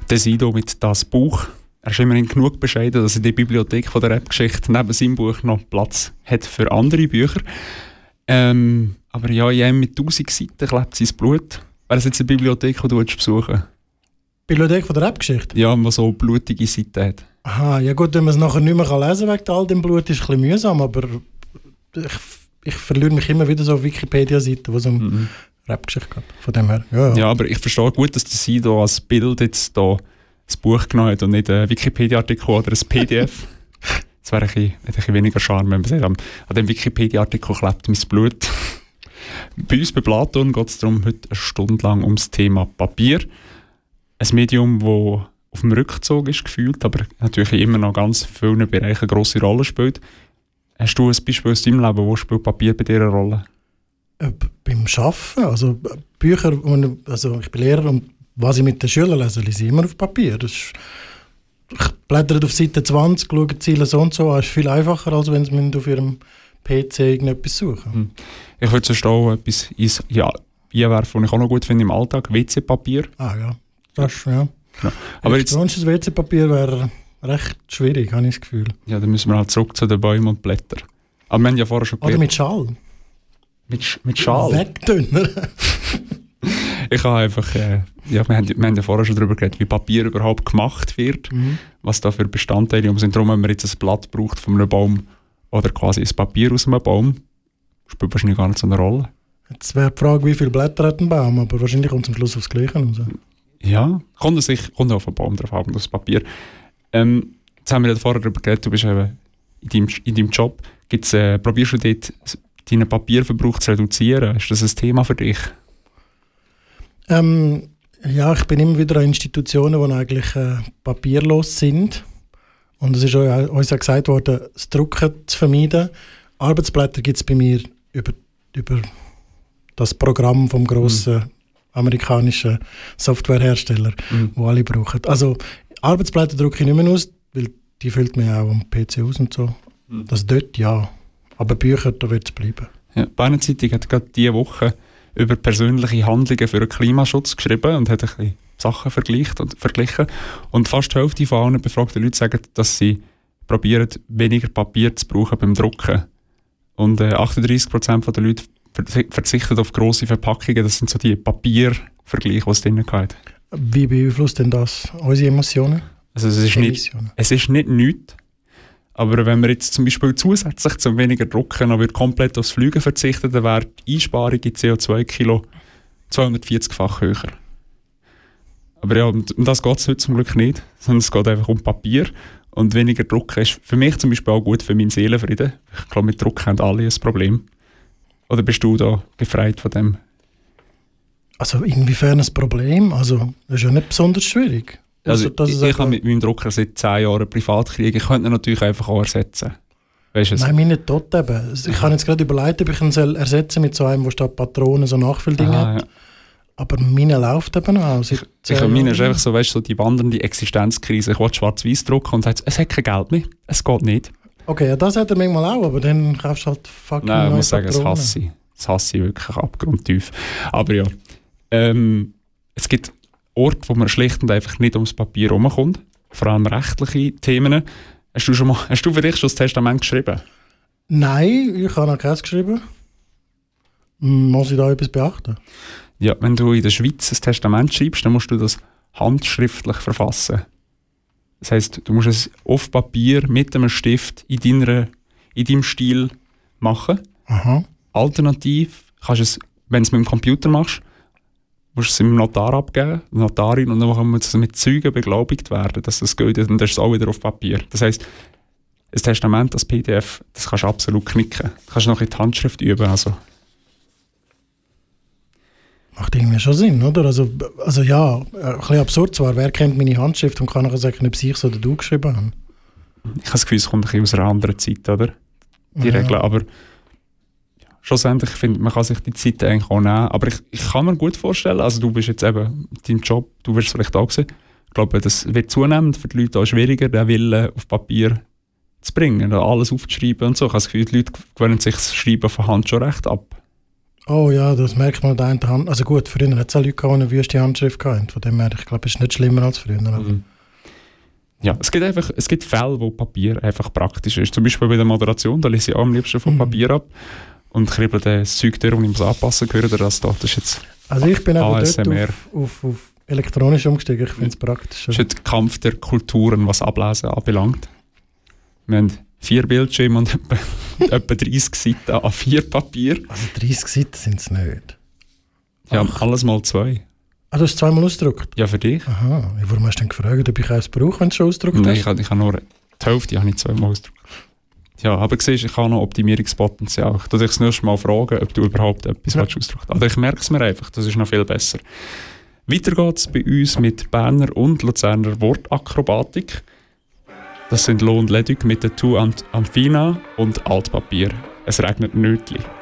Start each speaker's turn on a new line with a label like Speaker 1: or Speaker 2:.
Speaker 1: Der Sido mit «Das Buch». Er ist immerhin genug bescheiden, dass in der Bibliothek von der Rap-Geschichte neben seinem Buch noch Platz hat für andere Bücher. Aber ja, in einem mit 1000 Seiten klebt sein Blut. Wäre das jetzt eine Bibliothek, die du besuchen?
Speaker 2: Bibliothek von der Rap-Geschichte?
Speaker 1: Ja, die so blutige Seiten hat.
Speaker 2: Aha, ja gut, wenn man es nachher nicht mehr lesen kann wegen all dem Blut, ist es ein bisschen mühsam, aber ich verliere mich immer wieder so auf Wikipedia-Seiten, wo es um Rap-Geschichte geht. Von dem her,
Speaker 1: ja, aber ich verstehe gut, dass der Sido als Bild jetzt da das Buch genommen hat und nicht einen Wikipedia-Artikel oder ein PDF. Das wäre ein bisschen weniger Charme, wenn man sagt, an dem Wikipedia-Artikel klebt mein Blut. Bei uns bei Platon geht es darum, heute eine Stunde lang ums Thema Papier. Ein Medium, das auf dem Rückzug ist gefühlt, aber natürlich immer noch ganz vielen Bereichen eine grosse Rolle spielt. Hast du ein Beispiel aus deinem Leben, wo spielt Papier bei dir eine Rolle?
Speaker 2: Beim Arbeiten, also Bücher, also ich bin Lehrer und was ich mit den Schülern lese ich immer auf Papier. Ich blättere auf Seite 20, schaue die Ziele so und so an. Das ist viel einfacher, als wenn sie auf ihrem PC irgendetwas suchen.
Speaker 1: Ich würde sonst auch etwas einwerfen, was ich auch noch gut finde im Alltag, WC-Papier.
Speaker 2: Ah ja, das ist, ja.
Speaker 1: Genau. Aber
Speaker 2: elektronisches WC-Papier wäre recht schwierig, habe ich das Gefühl.
Speaker 1: Ja, dann müssen wir halt zurück zu den Bäumen und Blättern. Aber wir haben ja vorher schon
Speaker 2: gelernt. Oder mit Schal.
Speaker 1: Mit Schal?
Speaker 2: Wegdünner.
Speaker 1: Ich habe einfach, wir haben ja vorher schon darüber geredet, wie Papier überhaupt gemacht wird, was da für Bestandteile sind. Darum, wenn man jetzt ein Blatt braucht von einem Baum oder quasi ein Papier aus einem Baum, spielt wahrscheinlich gar nicht so eine Rolle.
Speaker 2: Jetzt wäre die Frage, wie viele Blätter hat ein Baum, aber wahrscheinlich kommt es am Schluss aufs Gleiche raus.
Speaker 1: Ja, kommt auf den Baum drauf haben, das Papier. Jetzt haben wir ja vorher darüber geredet, du bist eben in deinem Job. Probierst du dort deinen Papierverbrauch zu reduzieren? Ist das ein Thema für dich?
Speaker 2: Ja, ich bin immer wieder an Institutionen, die eigentlich papierlos sind. Und es ist uns auch gesagt worden, das Drucken zu vermeiden. Arbeitsblätter gibt es bei mir über das Programm vom grossen amerikanischen Softwarehersteller, wo alle brauchen. Also Arbeitsblätter drucke ich nicht mehr aus, weil die füllt mir auch am PC aus und so. Das dort ja. Aber Bücher, da wird es bleiben. Ja,
Speaker 1: die Berner Zeitung hat gerade diese Woche über persönliche Handlungen für den Klimaschutz geschrieben und hat ein bisschen Sachen verglichen. Und fast die Hälfte von allen befragten Leuten sagen, dass sie probieren, weniger Papier zu brauchen beim Drucken. Und 38% der Leute verzichten auf grosse Verpackungen. Das sind so die Papiervergleiche, die es drin hat.
Speaker 2: Wie beeinflusst denn das unsere Emotionen?
Speaker 1: Also es ist nicht nichts. Aber wenn wir jetzt zum Beispiel zusätzlich zum weniger drucken, dann wird komplett aufs Fliegen verzichten, dann wäre die Einsparung in CO2-Kilo 240-fach höher. Aber ja, um das geht es heute zum Glück nicht, sondern es geht einfach um Papier. Und weniger drucken ist für mich zum Beispiel auch gut für meinen Seelenfrieden. Ich glaube, mit Druck haben alle ein Problem. Oder bist du da befreit von dem?
Speaker 2: Also inwiefern ein Problem? Also das ist ja nicht besonders schwierig.
Speaker 1: Also ich habe mit meinem Drucker seit 10 Jahren Privatkrieg. Ich könnte ihn natürlich einfach auch ersetzen. Weißt du es?
Speaker 2: Nein, meine nicht tot eben. Ich habe jetzt gerade überlegt, ob ich ihn ersetzen mit so einem, wo statt Patronen so Nachfülldinge hat. Ja. Aber meine läuft eben noch.
Speaker 1: Meine ist einfach so, weißt, so die wandernde Existenzkrise. Ich will schwarz-weiß drucken und sagt, es hat kein Geld mehr. Es geht nicht.
Speaker 2: Okay, ja, das hat er manchmal auch, aber dann kaufst du halt fucking neue
Speaker 1: Nein, ich muss sagen,
Speaker 2: Patronen.
Speaker 1: Das hasse ich wirklich abgrundtief. Aber ja, es gibt Orte, wo man schlicht und einfach nicht ums Papier herumkommt. Vor allem rechtliche Themen. Hast du für dich schon das Testament geschrieben?
Speaker 2: Nein, ich habe noch keins geschrieben. Muss ich da etwas beachten?
Speaker 1: Ja, wenn du in der Schweiz ein Testament schreibst, dann musst du das handschriftlich verfassen. Das heisst, du musst es auf Papier mit einem Stift in deinem Stil machen.
Speaker 2: Aha.
Speaker 1: Alternativ kannst du es, wenn du es mit dem Computer machst, musst du es dem Notar abgeben, der Notarin, und dann muss es mit Zeugen beglaubigt werden, dass das geht, und dann ist es auch wieder auf Papier. Das heisst, ein Testament, das PDF, das kannst du absolut knicken. Du kannst noch in die Handschrift üben. Also.
Speaker 2: Macht irgendwie schon Sinn, oder? Also ja, ein bisschen absurd zwar. Wer kennt meine Handschrift und kann nachher sagen, ob ich es oder du geschrieben habe?
Speaker 1: Ich habe das Gefühl, es kommt ein bisschen aus einer anderen Zeit, oder? Die Regeln, aber schlussendlich finde man kann sich die Zeit eigentlich auch nehmen. Aber ich kann mir gut vorstellen, also du bist jetzt eben mit deinem Job, du wirst es vielleicht auch sehen. Ich glaube, das wird zunehmend für die Leute auch schwieriger, den Willen auf Papier zu bringen, alles aufzuschreiben und so. Ich habe das Gefühl, die Leute gewöhnen sich das Schreiben von Hand schon recht ab.
Speaker 2: Oh ja, das merkt man an der Hand. Also gut, früher hat es auch Leute gehabt, die eine wüste Handschrift hatten. Von dem her, ich glaube, es ist nicht schlimmer als früher.
Speaker 1: Ja, es gibt Fälle, wo Papier einfach praktisch ist. Zum Beispiel bei der Moderation, da lese ich auch am liebsten von Papier ab und kribbel das Zeug durch und ich muss anpassen, gehört ihr das da? Das ist jetzt
Speaker 2: also ich bin aber
Speaker 1: ASMR.
Speaker 2: dort auf elektronisch umgestiegen, ich finde es praktisch.
Speaker 1: Das ist ein Kampf der Kulturen, was Ablesen anbelangt. Wir haben 4 Bildschirme und etwa 30 Seiten A4-Papier.
Speaker 2: Also 30 Seiten sind es nicht.
Speaker 1: Ja, alles mal 2.
Speaker 2: Ah, du hast es zweimal ausgedruckt?
Speaker 1: Ja, für dich?
Speaker 2: Aha, warum hast du denn gefragt, ob ich eins brauche, wenn du schon ausgedruckt
Speaker 1: Nein,
Speaker 2: hast?
Speaker 1: ich habe nur die Hälfte habe ich 2-mal ausgedruckt. Ja, aber siehst, ich habe noch Optimierungspotenzial. Ich würde dich das nächste Mal fragen, ob du überhaupt etwas ausdrucken willst. Also ich merke es mir einfach, das ist noch viel besser. Weiter geht es bei uns mit Berner und Luzerner Wortakrobatik. Das sind Lo und Ledig mit der Tu Amfina und Altpapier. Es regnet Nötli.